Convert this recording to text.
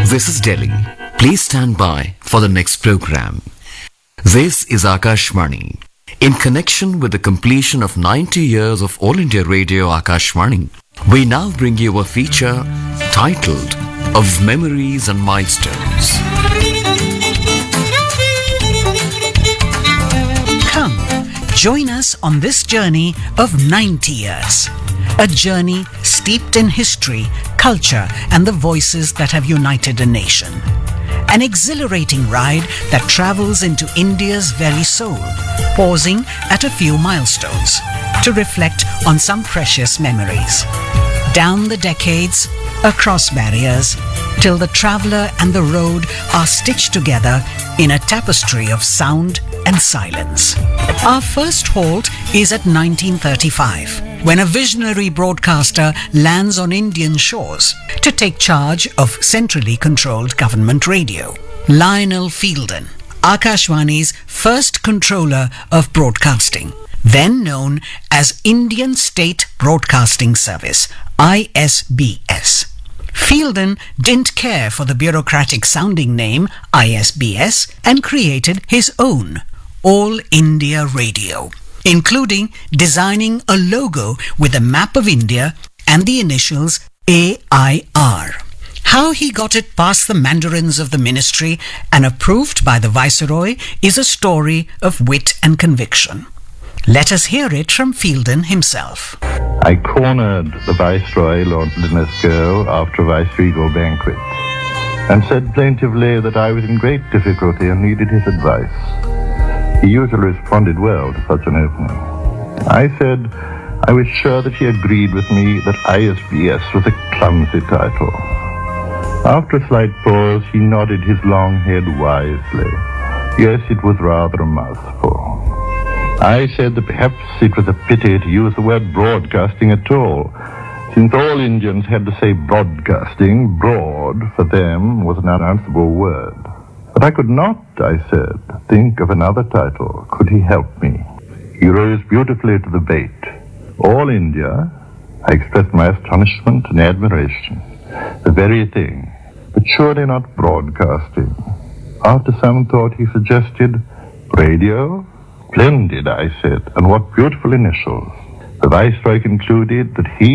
This is Delhi. Please stand by for the next program. This is Akashvani. In connection with the completion of 90 years of All India Radio Akashvani, we now bring you a feature titled Of Memories and Milestones. Come, join us on this journey of 90 years. A journey steeped in history, culture, and the voices that have united a nation. An exhilarating ride that travels into India's very soul, pausing at a few milestones to reflect on some precious memories. Down the decades, across barriers, till the traveller and the road are stitched together in a tapestry of sound and silence. Our first halt is at 1935, when a visionary broadcaster lands on Indian shores to take charge of centrally controlled government radio. Lionel Fielden, Akashvani's first controller of broadcasting, then known as Indian State Broadcasting Service, ISBS. Fielden didn't care for the bureaucratic sounding name ISBS and created his own All India Radio, including designing a logo with a map of India and the initials AIR. How he got it past the mandarins of the ministry and approved by the Viceroy is a story of wit and conviction. Let us hear it from Fielden himself. I cornered the Viceroy, Lord Linlithgow, after a Vice-Regal banquet, and said plaintively that I was in great difficulty and needed his advice. He usually responded well to such an opening. I said I was sure that he agreed with me that ISBS was a clumsy title. After a slight pause, he nodded his long head wisely. Yes, it was rather a mouthful. I said that perhaps it was a pity to use the word broadcasting at all, since all Indians had to say broadcasting. Broad, for them, was an unanswerable word. But I could not, I said, think of another title. Could he help me? He rose beautifully to the bait. All India, I expressed my astonishment and admiration. The very thing, but surely not broadcasting. After some thought, he suggested radio. Splendid, I said, and what beautiful initials. The Viceroy concluded that he